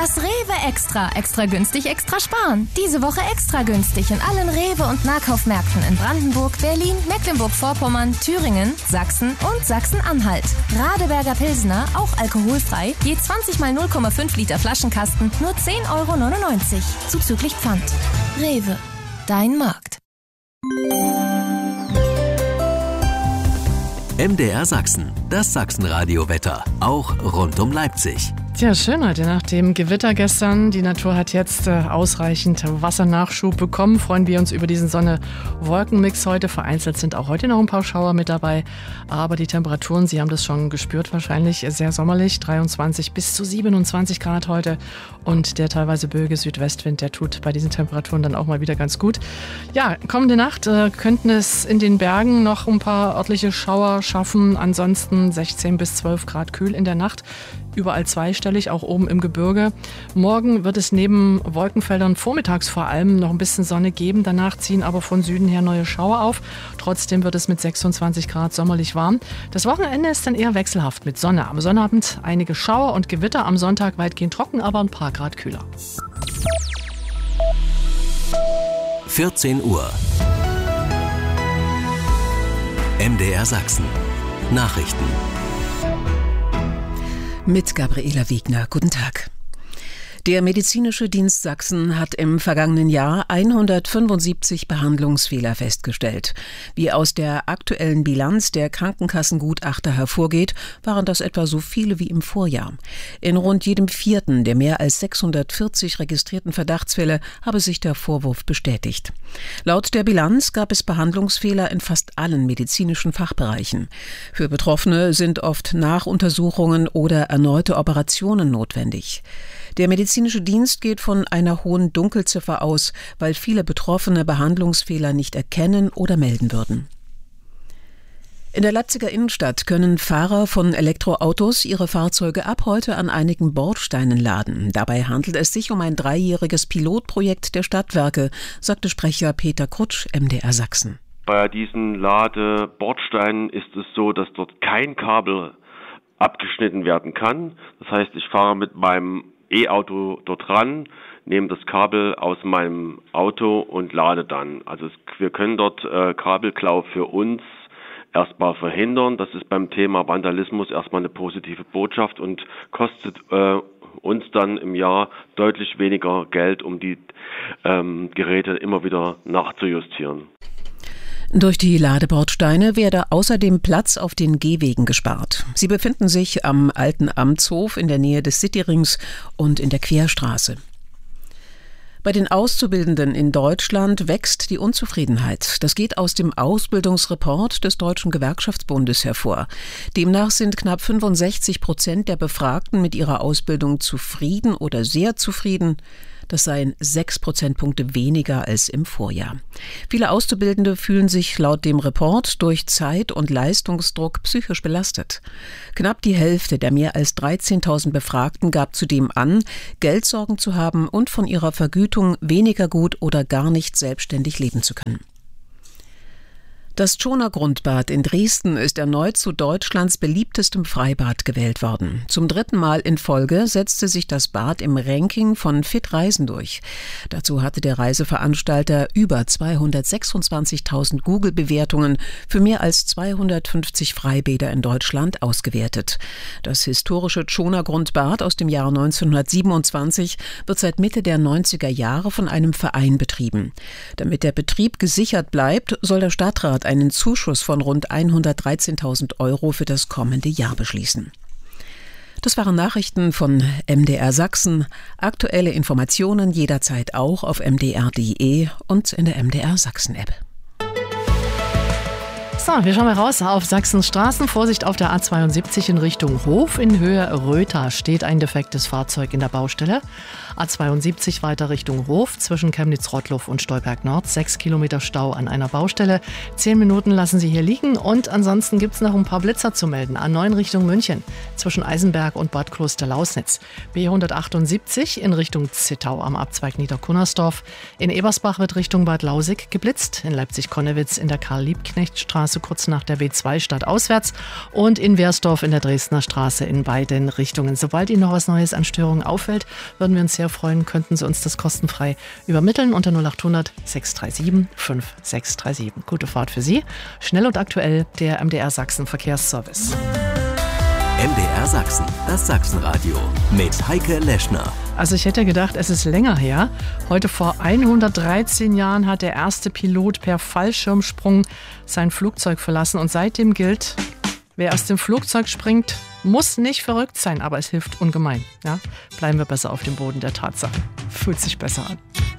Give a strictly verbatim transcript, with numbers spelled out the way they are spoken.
Das Rewe Extra. Extra günstig, extra sparen. Diese Woche extra günstig in allen Rewe- und Nahkaufmärkten in Brandenburg, Berlin, Mecklenburg-Vorpommern, Thüringen, Sachsen und Sachsen-Anhalt. Radeberger Pilsner, auch alkoholfrei, je zwanzig mal null Komma fünf Liter Flaschenkasten, nur zehn Euro neunundneunzig. Zuzüglich Pfand. Rewe. Dein Markt. M D R Sachsen, das Sachsenradio-Wetter, auch rund um Leipzig. Tja, schön heute nach dem Gewitter gestern. Die Natur hat jetzt äh, ausreichend Wassernachschub bekommen. Freuen wir uns über diesen Sonne-Wolken-Mix heute. Vereinzelt sind auch heute noch ein paar Schauer mit dabei. Aber die Temperaturen, Sie haben das schon gespürt wahrscheinlich, sehr sommerlich. dreiundzwanzig bis zu siebenundzwanzig Grad heute. Und der teilweise böige Südwestwind, der tut bei diesen Temperaturen dann auch mal wieder ganz gut. Ja, kommende Nacht äh, könnten es in den Bergen noch ein paar örtliche Schauer schaffen. Ansonsten sechzehn bis zwölf Grad kühl in der Nacht. Überall zweistellig, auch oben im Gebirge. Morgen wird es neben Wolkenfeldern vormittags vor allem noch ein bisschen Sonne geben. Danach ziehen aber von Süden her neue Schauer auf. Trotzdem wird es mit sechsundzwanzig Grad sommerlich warm. Das Wochenende ist dann eher wechselhaft mit Sonne. Am Sonnabend einige Schauer und Gewitter. Am Sonntag weitgehend trocken, aber ein paar Grad kühler. vierzehn Uhr. M D R Sachsen. Nachrichten. Mit Gabriela Wegner. Guten Tag. Der Medizinische Dienst Sachsen hat im vergangenen Jahr hundertfünfundsiebzig Behandlungsfehler festgestellt. Wie aus der aktuellen Bilanz der Krankenkassengutachter hervorgeht, waren das etwa so viele wie im Vorjahr. In rund jedem vierten der mehr als sechshundertvierzig registrierten Verdachtsfälle habe sich der Vorwurf bestätigt. Laut der Bilanz gab es Behandlungsfehler in fast allen medizinischen Fachbereichen. Für Betroffene sind oft Nachuntersuchungen oder erneute Operationen notwendig. Der medizinische Dienst geht von einer hohen Dunkelziffer aus, weil viele Betroffene Behandlungsfehler nicht erkennen oder melden würden. In der Leipziger Innenstadt können Fahrer von Elektroautos ihre Fahrzeuge ab heute an einigen Bordsteinen laden. Dabei handelt es sich um ein dreijähriges Pilotprojekt der Stadtwerke, sagte Sprecher Peter Krutsch, M D R Sachsen. Bei diesen Ladebordsteinen ist es so, dass dort kein Kabel abgeschnitten werden kann. Das heißt, ich fahre mit meinem E-Auto dort ran, nehme das Kabel aus meinem Auto und lade dann. Also es, wir können dort äh, Kabelklau für uns erstmal verhindern. Das ist beim Thema Vandalismus erstmal eine positive Botschaft und kostet äh, uns dann im Jahr deutlich weniger Geld, um die ähm, Geräte immer wieder nachzujustieren. Durch die Ladebordsteine werde außerdem Platz auf den Gehwegen gespart. Sie befinden sich am Alten Amtshof in der Nähe des Cityrings und in der Querstraße. Bei den Auszubildenden in Deutschland wächst die Unzufriedenheit. Das geht aus dem Ausbildungsreport des Deutschen Gewerkschaftsbundes hervor. Demnach sind knapp fünfundsechzig Prozent der Befragten mit ihrer Ausbildung zufrieden oder sehr zufrieden. Das seien sechs Prozentpunkte weniger als im Vorjahr. Viele Auszubildende fühlen sich laut dem Report durch Zeit- und Leistungsdruck psychisch belastet. Knapp die Hälfte der mehr als dreizehntausend Befragten gab zudem an, Geldsorgen zu haben und von ihrer Vergütung weniger gut oder gar nicht selbstständig leben zu können. Das Tschoner Grundbad in Dresden ist erneut zu Deutschlands beliebtestem Freibad gewählt worden. Zum dritten Mal in Folge setzte sich das Bad im Ranking von Fit Reisen durch. Dazu hatte der Reiseveranstalter über zweihundertsechsundzwanzigtausend Google-Bewertungen für mehr als zweihundertfünfzig Freibäder in Deutschland ausgewertet. Das historische Tschoner Grundbad aus dem Jahr neunzehnhundertsiebenundzwanzig wird seit Mitte der neunziger Jahre von einem Verein betrieben. Damit der Betrieb gesichert bleibt, soll der Stadtrat einen Zuschuss von rund hundertdreizehntausend Euro für das kommende Jahr beschließen. Das waren Nachrichten von M D R Sachsen. Aktuelle Informationen jederzeit auch auf m d r punkt d e und in der M D R Sachsen App. So, wir schauen mal raus auf Sachsens Straßen. Vorsicht auf der A zweiundsiebzig in Richtung Hof. In Höhe Rötha steht ein defektes Fahrzeug in der Baustelle. A zweiundsiebzig weiter Richtung Hof zwischen Chemnitz-Rottluff und Stolberg Nord. Sechs Kilometer Stau an einer Baustelle. Zehn Minuten lassen Sie hier liegen. Und ansonsten gibt es noch ein paar Blitzer zu melden. A neun Richtung München zwischen Eisenberg und Bad Kloster-Lausnitz. B hundertachtundsiebzig in Richtung Zittau am Abzweig Niederkunnersdorf. In Ebersbach wird Richtung Bad Lausig geblitzt. In Leipzig-Konnewitz in der Karl-Liebknecht-Straße Straße kurz nach der B zwei stadtauswärts und in Wehrsdorf in der Dresdner Straße in beiden Richtungen. Sobald Ihnen noch was Neues an Störungen auffällt, würden wir uns sehr freuen, könnten Sie uns das kostenfrei übermitteln unter null acht hundert sechs drei sieben fünf sechs drei sieben. Gute Fahrt für Sie. Schnell und aktuell der M D R Sachsen Verkehrsservice. M D R Sachsen, das Sachsenradio mit Heike Leschner. Also ich hätte gedacht, es ist länger her. Heute vor hundertdreizehn Jahren hat der erste Pilot per Fallschirmsprung sein Flugzeug verlassen. Und seitdem gilt, wer aus dem Flugzeug springt, muss nicht verrückt sein, aber es hilft ungemein. Ja? Bleiben wir besser auf dem Boden der Tatsachen. Fühlt sich besser an.